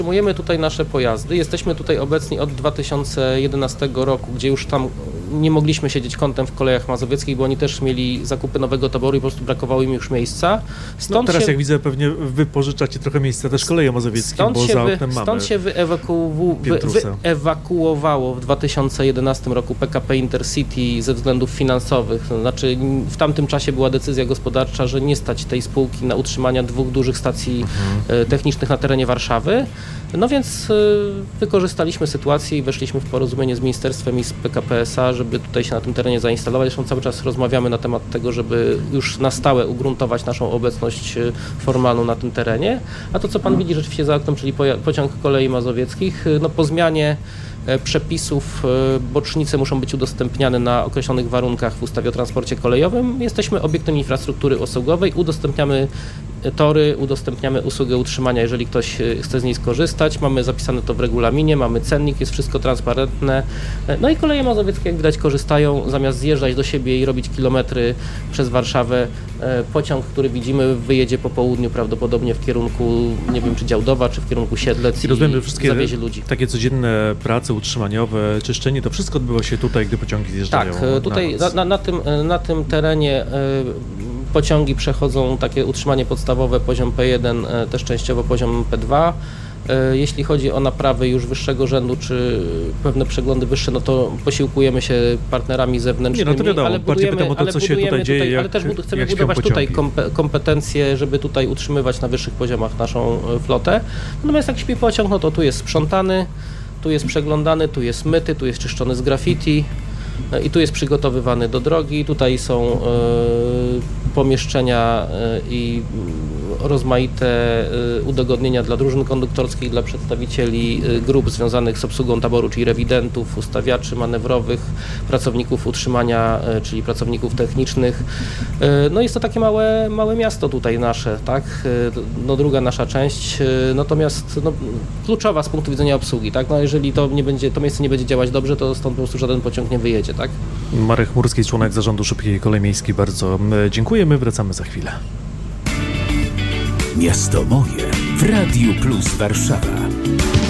Utrzymujemy tutaj nasze pojazdy. Jesteśmy tutaj obecni od 2011 roku, gdzie już tam nie mogliśmy siedzieć kątem w Kolejach Mazowieckich, bo oni też mieli zakupy nowego taboru i po prostu brakowało im już miejsca. Stąd teraz jak widzę, pewnie wypożyczacie trochę miejsca też Koleje Mazowieckie, bo za oknem mamy. Stąd się wyewakuowało w 2011 roku PKP Intercity ze względów finansowych. To znaczy w tamtym czasie była decyzja gospodarcza, że nie stać tej spółki na utrzymania 2 dużych stacji technicznych na terenie Warszawy. No więc wykorzystaliśmy sytuację i weszliśmy w porozumienie z ministerstwem i z PKP SA, żeby tutaj się na tym terenie zainstalować. Zresztą cały czas rozmawiamy na temat tego, żeby już na stałe ugruntować naszą obecność formalną na tym terenie. A to, co pan widzi rzeczywiście za oknem, czyli pociąg Kolei Mazowieckich, no po zmianie przepisów bocznice muszą być udostępniane na określonych warunkach w ustawie o transporcie kolejowym. Jesteśmy obiektem infrastruktury usługowej, udostępniamy tory, udostępniamy usługę utrzymania, jeżeli ktoś chce z niej skorzystać. Mamy zapisane to w regulaminie, mamy cennik, jest wszystko transparentne. No i Koleje Mazowieckie, jak widać, korzystają, zamiast zjeżdżać do siebie i robić kilometry przez Warszawę. Pociąg, który widzimy, wyjedzie po południu prawdopodobnie w kierunku, nie wiem, czy Działdowa, czy w kierunku Siedlec i wszystkie zawiezie ludzi. Takie codzienne prace utrzymaniowe, czyszczenie, to wszystko odbywa się tutaj, gdy pociągi zjeżdżają. Tak, tutaj na tym terenie pociągi przechodzą takie utrzymanie podstawowe, poziom P1, też częściowo poziom P2. Jeśli chodzi o naprawy już wyższego rzędu, czy pewne przeglądy wyższe, no to posiłkujemy się partnerami zewnętrznymi, no to wiadomo, ale chcemy budować tutaj kompetencje, żeby tutaj utrzymywać na wyższych poziomach naszą flotę. Natomiast jak śpi pociąg, no to tu jest sprzątany, tu jest przeglądany, tu jest myty, tu jest czyszczony z graffiti i tu jest przygotowywany do drogi. Tutaj są pomieszczenia i rozmaite udogodnienia dla drużyn konduktorskich, dla przedstawicieli grup związanych z obsługą taboru, czyli rewidentów, ustawiaczy manewrowych, pracowników utrzymania, czyli pracowników technicznych. No jest to takie małe miasto tutaj nasze, tak? No druga nasza część, natomiast no, kluczowa z punktu widzenia obsługi, tak? No jeżeli to miejsce nie będzie działać dobrze, to stąd po prostu żaden pociąg nie wyjedzie, tak? Marek Chmurski, członek zarządu Szybkiej Kolei Miejskiej, bardzo dziękujemy, wracamy za chwilę. Miasto moje w Radiu Plus Warszawa.